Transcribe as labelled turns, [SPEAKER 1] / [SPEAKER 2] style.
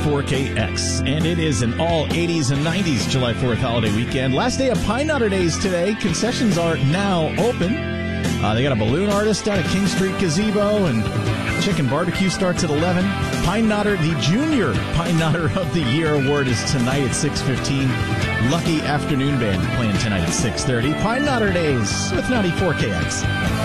[SPEAKER 1] 94KX. And it is an all 80s and 90s July 4th holiday weekend. Last day of Pine Nutter Days today. Concessions are now open. They got a balloon artist down at King Street Gazebo, and chicken barbecue starts at 11. Pine Nutter, the Junior Pine Nutter of the Year award is tonight at 6:15. Lucky Afternoon Band playing tonight at 6:30. Pine Nutter Days with 94KX.